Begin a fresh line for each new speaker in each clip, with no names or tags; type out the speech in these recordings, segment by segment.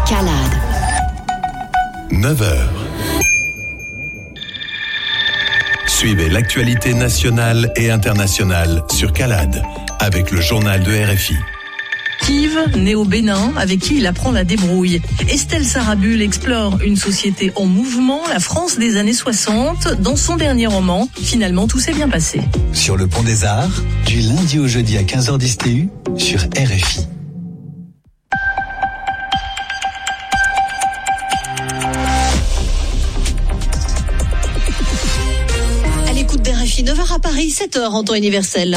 Calade.
9h. Suivez l'actualité nationale et internationale sur Calade avec le journal de RFI.
Steve, né au Bénin, avec qui il apprend la débrouille. Estelle Sarabul explore une société en mouvement, la France des années 60. Dans son dernier roman, finalement, tout s'est bien passé.
Sur le Pont des Arts, du lundi au jeudi à 15h10 TU, sur RFI.
À l'écoute d'RFI, 9h à Paris, 7h en temps universel.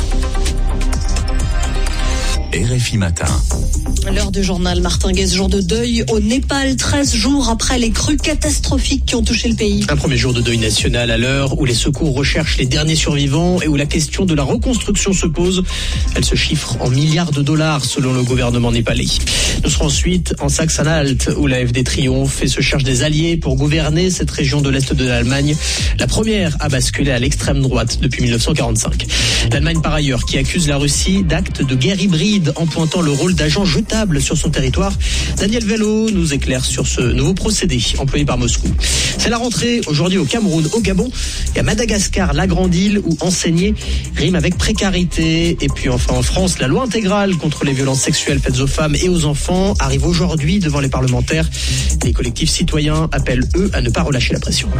RFI Matin.
L'heure du journal Martin Guez, jour de deuil au Népal, 13 jours après les crues catastrophiques qui ont touché le pays.
Un premier jour de deuil national à l'heure où les secours recherchent les derniers survivants et où la question de la reconstruction se pose. Elle se chiffre en milliards de dollars selon le gouvernement népalais. Nous serons ensuite en Saxe-Anhalt où l'AfD triomphe et se cherche des alliés pour gouverner cette région de l'Est de l'Allemagne, la première à basculer à l'extrême droite depuis 1945. L'Allemagne par ailleurs qui accuse la Russie d'actes de guerre hybride en pointant le rôle d'agent jetable sur son territoire. Daniel Vello nous éclaire sur ce nouveau procédé employé par Moscou. C'est la rentrée aujourd'hui au Cameroun, au Gabon et à Madagascar, la grande île où enseigner rime avec précarité. Et puis enfin en France, la loi intégrale contre les violences sexuelles faites aux femmes et aux enfants arrive aujourd'hui devant les parlementaires. Les collectifs citoyens appellent eux à ne pas relâcher la pression.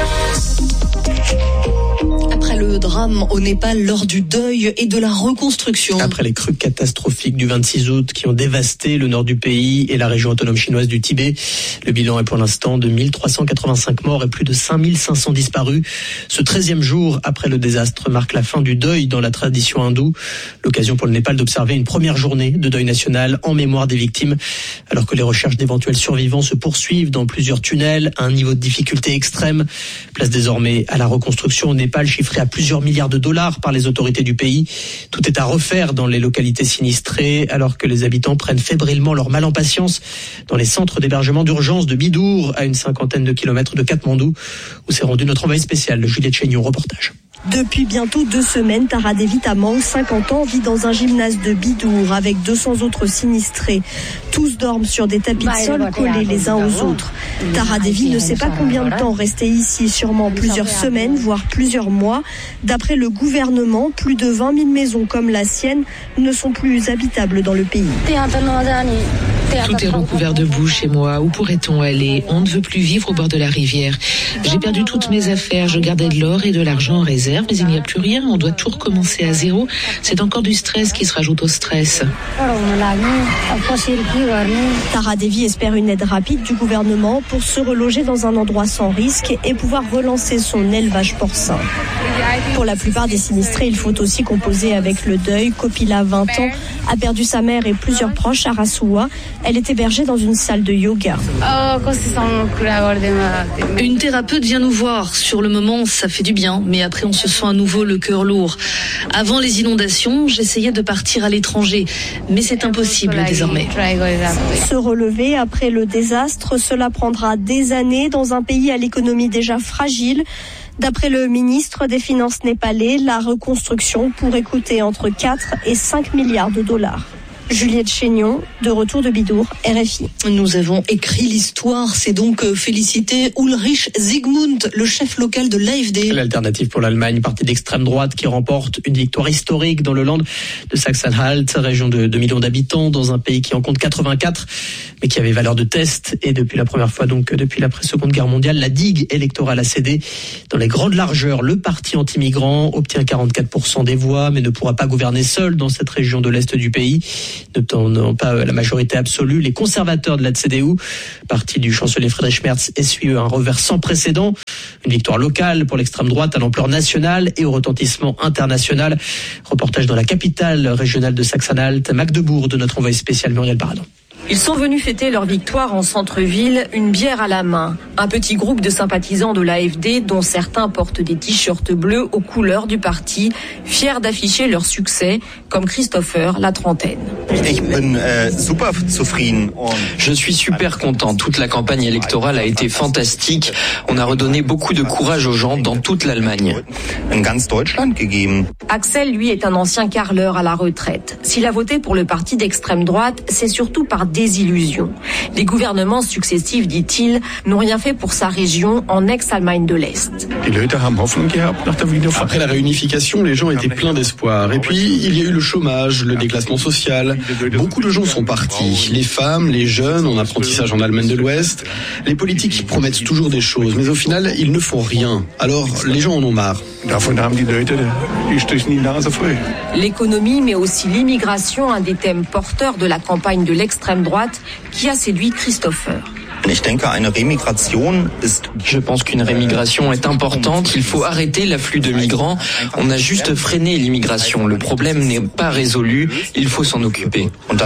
Le drame au Népal, lors du deuil et de la reconstruction.
Après les crues catastrophiques du 26 août qui ont dévasté le nord du pays et la région autonome chinoise du Tibet, le bilan est pour l'instant de 1385 morts et plus de 5500 disparus. Ce 13e jour après le désastre marque la fin du deuil dans la tradition hindoue. L'occasion pour le Népal d'observer une première journée de deuil national en mémoire des victimes, alors que les recherches d'éventuels survivants se poursuivent dans plusieurs tunnels à un niveau de difficulté extrême. Place désormais à la reconstruction au Népal, chiffrée à plusieurs milliards de dollars par les autorités du pays. Tout est à refaire dans les localités sinistrées, alors que les habitants prennent fébrilement leur mal en patience dans les centres d'hébergement d'urgence de Bidour, à une 50aine de kilomètres de Katmandou, où s'est rendu notre envoyé spécial, Juliette Chénion, reportage.
Depuis bientôt 2 semaines, Tara Devi Tamang, 50 ans, vit dans un gymnase de Bidour avec 200 autres sinistrés. Tous dorment sur des tapis de sol collés les uns aux autres. Tara Devi ne sait pas combien de temps rester ici, sûrement plusieurs semaines, voire plusieurs mois. D'après le gouvernement, plus de 20 000 maisons comme la sienne ne sont plus habitables dans le pays.
Tout est recouvert de boue chez moi. Où pourrait-on aller ? On ne veut plus vivre au bord de la rivière. J'ai perdu toutes mes affaires. Je gardais de l'or et de l'argent en réserve, mais il n'y a plus rien. On doit tout recommencer à zéro. C'est encore du stress qui se rajoute au stress.
Tara Devi espère une aide rapide du gouvernement pour se reloger dans un endroit sans risque et pouvoir relancer son élevage porcin. Pour la plupart des sinistrés, il faut aussi composer avec le deuil. Kopila, 20 ans, a perdu sa mère et plusieurs proches à Rasuwa. Elle est hébergée dans une salle de yoga.
Une thérapeute vient nous voir. Sur le moment, ça fait du bien, mais après on se sent à nouveau le cœur lourd. Avant les inondations, j'essayais de partir à l'étranger, mais c'est impossible désormais.
Se relever après le désastre, cela prendra des années dans un pays à l'économie déjà fragile. D'après le ministre des Finances népalais, la reconstruction pourrait coûter entre 4 et 5 milliards de dollars. Juliette Chénion, de retour de Bidour, RFI.
Nous avons écrit l'histoire, c'est donc féliciter Ulrich Zygmunt, le chef local de l'AfD.
L'alternative pour l'Allemagne, parti d'extrême droite qui remporte une victoire historique dans le land de Saxe-Anhalt, région de 2 millions d'habitants, dans un pays qui en compte 84, mais qui avait valeur de test. Et depuis la première fois, donc depuis l'après-seconde guerre mondiale, la digue électorale a cédé. Dans les grandes largeurs, le parti anti-migrant obtient 44% des voix, mais ne pourra pas gouverner seul dans cette région de l'Est du pays. N'obtenant pas la majorité absolue, les conservateurs de la CDU, parti du chancelier Friedrich Merz, essuient un revers sans précédent. Une victoire locale pour l'extrême droite à l'ampleur nationale et au retentissement international. Reportage dans la capitale régionale de Saxe-Anhalt, Magdebourg, de notre envoyé spécial Muriel Baradon.
Ils sont venus fêter leur victoire en centre-ville, une bière à la main. Un petit groupe de sympathisants de l'AfD, dont certains portent des t-shirts bleus aux couleurs du parti, fiers d'afficher leur succès, comme Christopher, la trentaine.
Je suis super content. Toute la campagne électorale a été fantastique. On a redonné beaucoup de courage aux gens dans toute l'Allemagne.
Axel, lui, est un ancien carreleur à la retraite. S'il a voté pour le parti d'extrême droite, c'est surtout par désillusion. Les gouvernements successifs, dit-il, n'ont rien fait pour sa région en ex-Allemagne de l'Est.
Après la réunification, les gens étaient pleins d'espoir. Et puis, il y a eu le chômage, le déclassement social. Beaucoup de gens sont partis. Les femmes, les jeunes, en apprentissage en Allemagne de l'Ouest. Les politiques promettent toujours des choses, mais au final, ils ne font rien. Alors, les gens en ont marre.
L'économie, mais aussi l'immigration, un des thèmes porteurs de la campagne de l'extrême droite qui a séduit Christopher.
Je pense qu'une rémigration est importante. Il faut arrêter l'afflux de migrants. On a juste freiné l'immigration. Le problème n'est pas résolu. Il faut s'en occuper.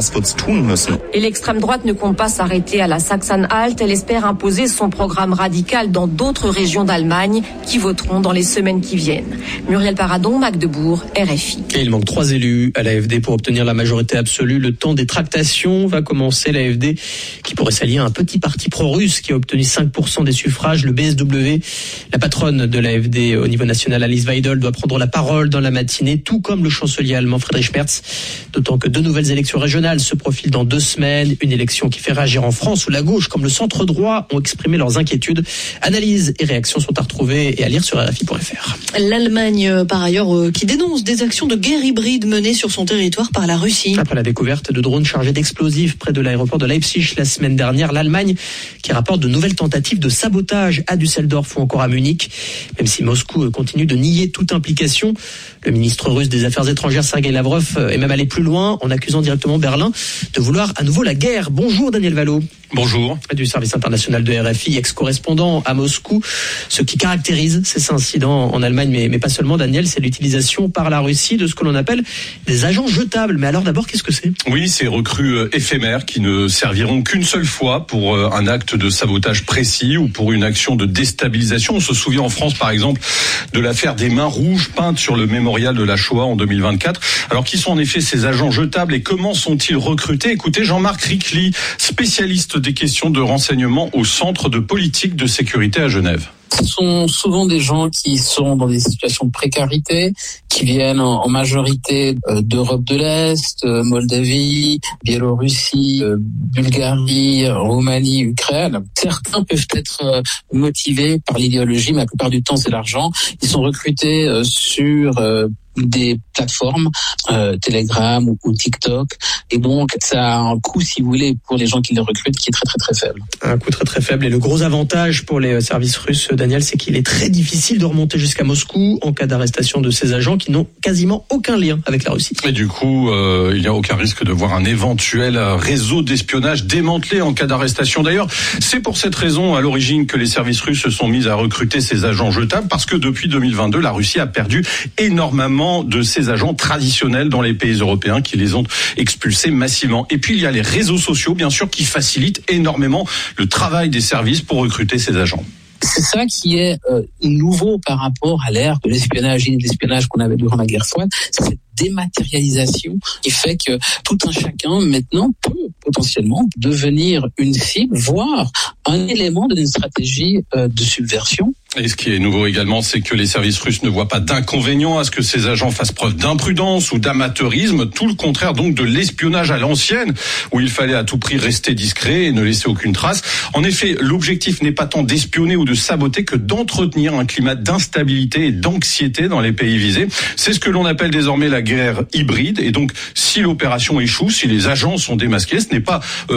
Et l'extrême droite ne compte pas s'arrêter à la Sachsen-Anhalt. Elle espère imposer son programme radical dans d'autres régions d'Allemagne qui voteront dans les semaines qui viennent. Muriel Paradon, Magdebourg, RFI.
Et il manque 3 élus à l'AfD pour obtenir la majorité absolue. Le temps des tractations va commencer. L'AfD qui pourrait s'allier à un petit parti pro-russe qui a obtenu 5% des suffrages, le BSW. La patronne de l'AfD au niveau national, Alice Weidel, doit prendre la parole dans la matinée, tout comme le chancelier allemand Friedrich Merz. D'autant que 2 nouvelles élections régionales se profilent dans 2 semaines. Une élection qui fait réagir en France où la gauche comme le centre droit ont exprimé leurs inquiétudes. Analyses et réactions sont à retrouver et à lire sur RFI.fr.
L'Allemagne, par ailleurs, qui dénonce des actions de guerre hybride menées sur son territoire par la Russie.
Après la découverte de drones chargés d'explosifs près de l'aéroport de Leipzig la semaine dernière, l'Allemagne qui rapporte de nouvelles tentatives de sabotage à Düsseldorf ou encore à Munich, même si Moscou continue de nier toute implication. Le ministre russe des Affaires étrangères, Sergei Lavrov, est même allé plus loin en accusant directement Berlin de vouloir à nouveau la guerre. Bonjour Daniel Valo.
Bonjour.
Du service international de RFI, ex-correspondant à Moscou. Ce qui caractérise ces incidents en Allemagne, mais pas seulement, Daniel, c'est l'utilisation par la Russie de ce que l'on appelle des agents jetables. Mais alors d'abord, qu'est-ce que c'est ?
Oui, ces recrues éphémères qui ne serviront qu'une seule fois pour un acte de sabotage précis ou pour une action de déstabilisation. On se souvient en France, par exemple, de l'affaire des mains rouges peintes sur le mémorial de la Shoah en 2024. Alors, qui sont en effet ces agents jetables et comment sont-ils recrutés ? Écoutez, Jean-Marc Ricli, spécialiste des questions de renseignement au Centre de politique de sécurité à Genève.
Ce sont souvent des gens qui sont dans des situations de précarité, qui viennent en majorité d'Europe de l'Est, Moldavie, Biélorussie, Bulgarie, Roumanie, Ukraine. Certains peuvent être motivés par l'idéologie, mais la plupart du temps c'est l'argent. Ils sont recrutés sur des plateformes, Telegram ou TikTok, et donc ça a un coût, si vous voulez, pour les gens qui les recrutent, qui est très très très faible.
Un coût très très faible, et le gros avantage pour les services russes, Daniel, c'est qu'il est très difficile de remonter jusqu'à Moscou en cas d'arrestation de ces agents qui n'ont quasiment aucun lien avec la Russie.
Et du coup, il n'y a aucun risque de voir un éventuel réseau d'espionnage démantelé en cas d'arrestation. D'ailleurs, c'est pour cette raison à l'origine que les services russes se sont mis à recruter ces agents jetables, parce que depuis 2022, la Russie a perdu énormément de ces agents traditionnels dans les pays européens qui les ont expulsés massivement. Et puis il y a les réseaux sociaux, bien sûr, qui facilitent énormément le travail des services pour recruter ces agents.
C'est ça qui est nouveau par rapport à l'ère de l'espionnage et de l'espionnage qu'on avait durant la guerre froide. C'est cette dématérialisation qui fait que tout un chacun maintenant peut potentiellement devenir une cible, voire un élément d'une stratégie de subversion.
Et ce qui est nouveau également, c'est que les services russes ne voient pas d'inconvénient à ce que ces agents fassent preuve d'imprudence ou d'amateurisme, tout le contraire donc de l'espionnage à l'ancienne, où il fallait à tout prix rester discret et ne laisser aucune trace. En effet, l'objectif n'est pas tant d'espionner ou de saboter que d'entretenir un climat d'instabilité et d'anxiété dans les pays visés. C'est ce que l'on appelle désormais la guerre hybride. Et donc, si l'opération échoue, si les agents sont démasqués, ce n'est pas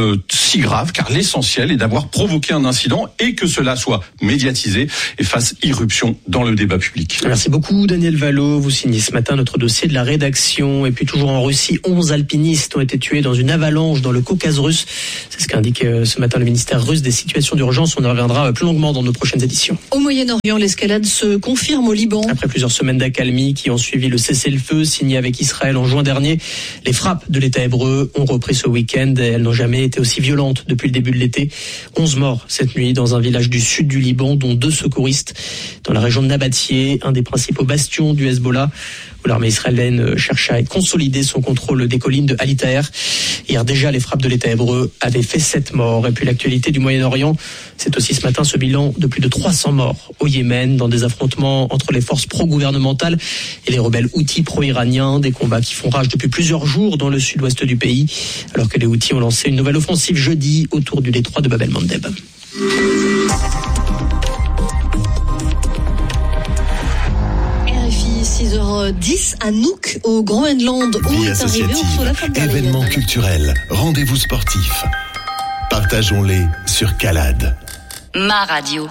si grave, car l'essentiel est d'avoir provoqué un incident et que cela soit médiatisé et fasse irruption dans le débat public.
Merci beaucoup Daniel Valo. Vous signez ce matin notre dossier de la rédaction. Et puis toujours en Russie, 11 alpinistes ont été tués dans une avalanche dans le Caucase russe. C'est ce qu'indique ce matin le ministère russe des situations d'urgence. On y reviendra plus longuement dans nos prochaines éditions.
Au Moyen-Orient, l'escalade se confirme au Liban.
Après plusieurs semaines d'accalmie qui ont suivi le cessez-le-feu signé avec Israël en juin dernier, les frappes de l'État hébreu ont repris ce week-end. Elles n'ont jamais été aussi violentes depuis le début de l'été. 11 morts cette nuit dans un village du sud du Liban, dont 2 secouristes dans la région de Nabatieh, un des principaux bastions du Hezbollah, où où l'armée israélienne cherche à consolider son contrôle des collines de Ali Taher. Hier déjà, les frappes de l'État hébreu avaient fait 7 morts. Et puis l'actualité du Moyen-Orient, c'est aussi ce matin ce bilan de plus de 300 morts au Yémen dans des affrontements entre les forces pro-gouvernementales et les rebelles houthis pro-iraniens. Des combats qui font rage depuis plusieurs jours dans le sud-ouest du pays, alors que les houthis ont lancé une nouvelle offensive jeudi autour du détroit de Bab el-Mandeb.
RFI 6h10 à Nuuk au Groenland où
Vie
est arrivé Ursula von der Leyen.
événements culturels, rendez-vous sportifs. Partageons-les sur Calade.
Ma radio.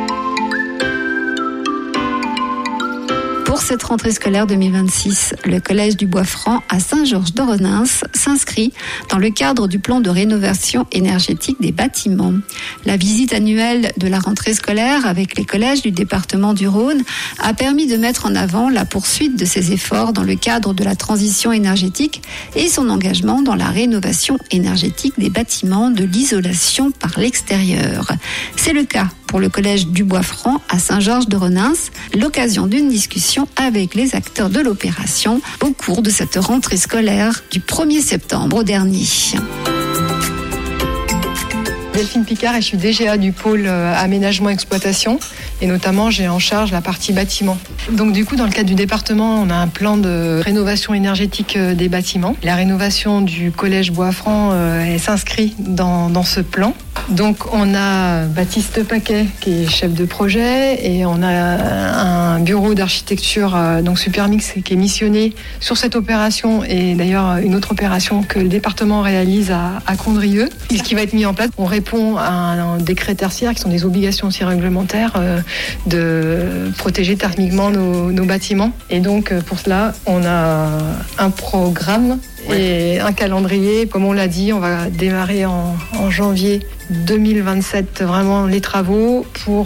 Pour cette rentrée scolaire 2026, le Collège du Bois-Franc à Saint-Georges-de-Renins s'inscrit dans le cadre du plan de rénovation énergétique des bâtiments. La visite annuelle de la rentrée scolaire avec les collèges du département du Rhône a permis de mettre en avant la poursuite de ses efforts dans le cadre de la transition énergétique et son engagement dans la rénovation énergétique des bâtiments de l'isolation par l'extérieur. C'est le cas pour le Collège du Bois-Franc à Saint-Georges-de-Renins, l'occasion d'une discussion avec les acteurs de l'opération au cours de cette rentrée scolaire du 1er septembre dernier.
Delphine Picard et je suis DGA du pôle aménagement exploitation et notamment j'ai en charge la partie bâtiment. Donc du coup dans le cadre du département on a un plan de rénovation énergétique des bâtiments. La rénovation du collège Bois-Franc s'inscrit dans ce plan. Donc on a Baptiste Paquet qui est chef de projet et on a un bureau d'architecture donc Supermix qui est missionné sur cette opération et d'ailleurs une autre opération que le département réalise à Condrieu. Et ce qui va être mis en place, on répond à un décret tertiaire qui sont des obligations aussi réglementaires de protéger thermiquement nos bâtiments. Et donc pour cela, on a un programme et un calendrier. Comme on l'a dit, on va démarrer en janvier 2027 vraiment les travaux pour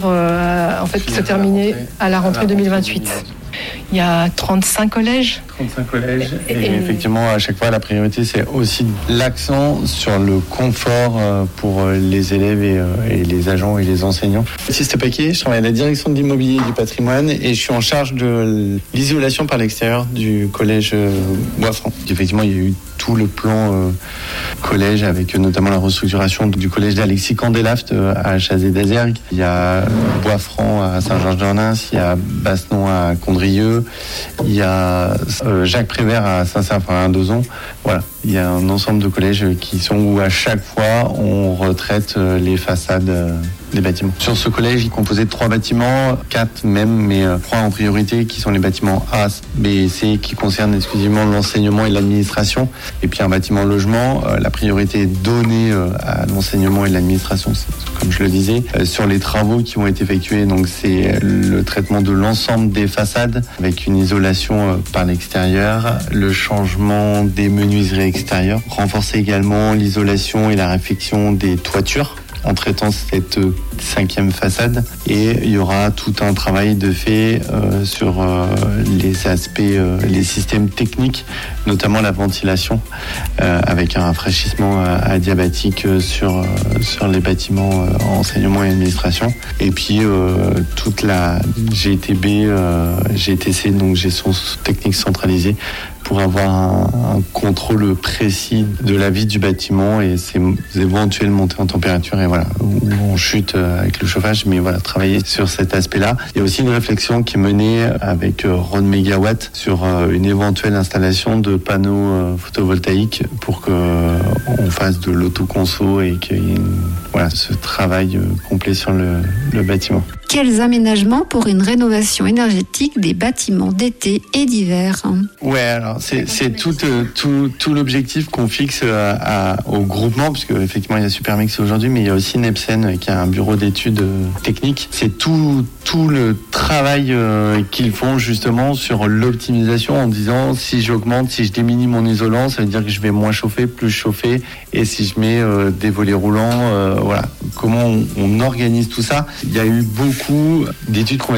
se terminer à la rentrée 2028. Il y a 35 collèges.
35 collèges. Et effectivement, à chaque fois, la priorité, c'est aussi l'accent sur le confort pour les élèves et les agents et les enseignants. Baptiste Paquet, je travaille à la direction de l'immobilier du patrimoine et je suis en charge de l'isolation par l'extérieur du collège Bois-Franc. Effectivement, il y a eu tout le plan collège avec notamment la restructuration du collège d'Alexis Candelaft à Chazé-d'Azergues. Il y a Bois-Franc à Saint-Georges-de-Renins, il y a Bassenon à Condrieu, il y a Jacques Prévert à Saint-Cyr-Dozon. Voilà, il y a un ensemble de collèges qui sont où à chaque fois on retraite les façades des bâtiments. Sur ce collège, il est composé de 3 bâtiments, 4 même, mais 3 en priorité qui sont les bâtiments A, B et C qui concernent exclusivement l'enseignement et l'administration. Et puis un bâtiment logement, la priorité est donnée à l'enseignement et l'administration, comme je le disais. Sur les travaux qui ont été effectués, donc c'est le traitement de l'ensemble des façades avec une isolation par l'extérieur, le changement des menuiseries extérieures, renforcer également l'isolation et la réfection des toitures en traitant cette 5e façade. Et il y aura tout un travail de fait sur les aspects, les systèmes techniques, notamment la ventilation, avec un rafraîchissement adiabatique sur les bâtiments enseignement et administration. Et puis toute la GTB, GTC, donc gestion technique centralisée, pour avoir un contrôle précis de la vie du bâtiment et ses éventuelles montées en température et voilà, où on chute avec le chauffage, mais voilà, travailler sur cet aspect-là. Il y a aussi une réflexion qui est menée avec Rhône Mégawatt sur une éventuelle installation de panneaux photovoltaïques pour qu'on fasse de l'autoconso et qu'il y ait ce travail complet sur le bâtiment.
Quels aménagements pour une rénovation énergétique des bâtiments d'été et d'hiver?
Ouais, alors c'est tout l'objectif qu'on fixe au groupement, puisque effectivement il y a Supermix aujourd'hui, mais il y a aussi Nepsen qui a un bureau d'études techniques. C'est tout le travail qu'ils font justement sur l'optimisation en disant si j'augmente, si je diminue mon isolant, ça veut dire que je vais moins chauffer, plus chauffer, et si je mets des volets roulants, voilà. Comment on organise tout ça? Il y a eu beaucoup d'études qu'on